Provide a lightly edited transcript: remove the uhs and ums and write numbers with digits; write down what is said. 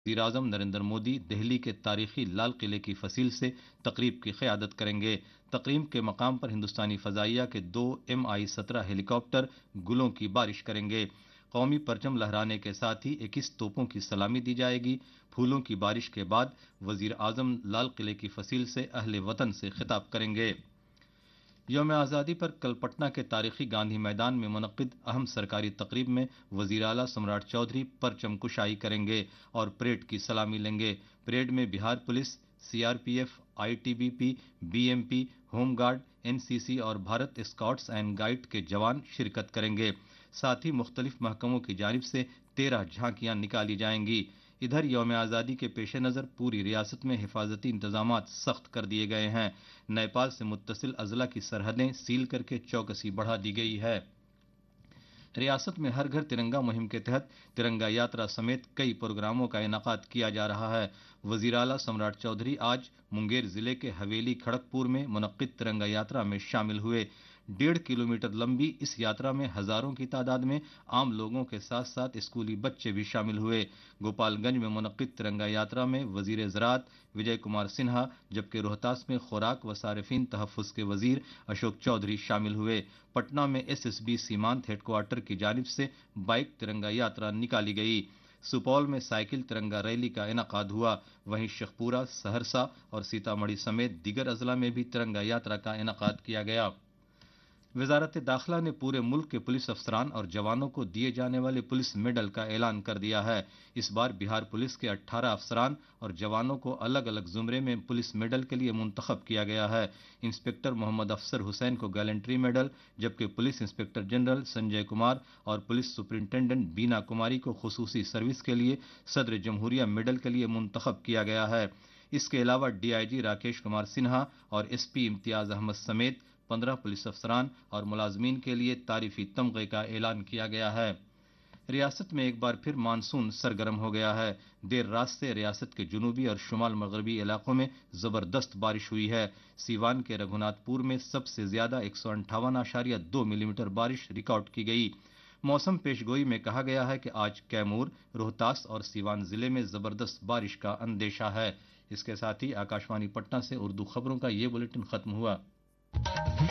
वज़ीर-ए-आज़म नरेंद्र मोदी दिल्ली के तारीखी लाल किले की फसील से तकरीब की क़यादत करेंगे। तकरीब के मकाम पर हिंदुस्तानी फ़ज़ाइया के 2 MI-17 हेलीकॉप्टर गुलों की बारिश करेंगे। कौमी परचम लहराने के साथ ही 21 तोपों की सलामी दी जाएगी। फूलों की बारिश के बाद वज़ीर-ए-आज़म लाल किले की फसील से अहले वतन से खिताब करेंगे। यौम आज़ादी पर कल पटना के तारीखी गांधी मैदान में मुनक्किद अहम सरकारी तकरीब में वज़ीर आला सम्राट चौधरी परचम कुशाई करेंगे और परेड की सलामी लेंगे। परेड में Bihar police, CRPF, ITBP, BMP, home guard, NCC और भारत स्काउट्स एंड गाइड के जवान शिरकत करेंगे। साथ ही मुख्तलिफ महकमों की जानिब से 13 झांकियां निकाली जाएंगी। इधर यौम आज़ादी के पेश नज़र पूरी रियासत में हिफाजती इंतजामात सख्त कर दिए गए हैं। नेपाल से मुत्तसिल अजला की सरहदें सील करके चौकसी बढ़ा दी गई है। रियासत में हर घर तिरंगा मुहिम के तहत तिरंगा यात्रा समेत कई प्रोग्रामों का इनेकाद किया जा रहा है। वज़ीर आला सम्राट चौधरी आज मुंगेर जिले के हवेली खड़गपुर में मुनक्किद तिरंगा यात्रा में शामिल हुए। 1.5 किलोमीटर लंबी इस यात्रा में हजारों की तादाद में आम लोगों के साथ साथ स्कूली बच्चे भी शामिल हुए। गोपालगंज में मुनक्किद तिरंगा यात्रा में वजीर ज़राअत विजय कुमार सिन्हा, जबकि रोहतास में खुराक व सारिफीन तहफ़्फ़ुज़ के वजीर अशोक चौधरी शामिल हुए। पटना में SSB सीमांत हेडक्वार्टर की जानिब से बाइक तिरंगा यात्रा निकाली गई। सुपौल में साइकिल तिरंगा रैली का इनेकाद हुआ। वहीं शेखपुरा, सहरसा और सीतामढ़ी समेत दीगर अजला में भी तिरंगा यात्रा का इनेकाद किया गया। वजारत दाखिला ने पूरे मुल्क के पुलिस अफसरान और जवानों को दिए जाने वाले पुलिस मेडल का ऐलान कर दिया है। इस बार बिहार पुलिस के 18 अफसरान और जवानों को अलग अलग जुमरे में पुलिस मेडल के लिए मुंतखब किया गया है। इंस्पेक्टर मोहम्मद अफसर हुसैन को गैलेंट्री मेडल, जबकि police inspector general Sanjay Kumar और पुलिस सुपरिंटेंडेंट बीना कुमारी को खुसूसी सर्विस के लिए सदर जमहूरिया मेडल के लिए मुंतखब किया गया है। इसके अलावा DIG राकेश कुमार सिन्हा और SP इम्तियाज अहमद समेत 15 पुलिस अफसरान और मुलाजमीन के लिए तारीफी तमगे का ऐलान किया गया है। रियासत में एक बार फिर मानसून सरगर्म हो गया है। देर रात से रियासत के जुनूबी और शुमाल मगरबी इलाकों में जबरदस्त बारिश हुई है। सीवान के रघुनाथपुर में सबसे ज्यादा 158.2 मिलीमीटर बारिश रिकॉर्ड की गई। मौसम पेशगोई में कहा गया है कि आज कैमूर, रोहतास और सीवान जिले में जबरदस्त बारिश का अंदेशा है। इसके साथ ही आकाशवाणी पटना से उर्दू खबरों का ये बुलेटिन खत्म हुआ।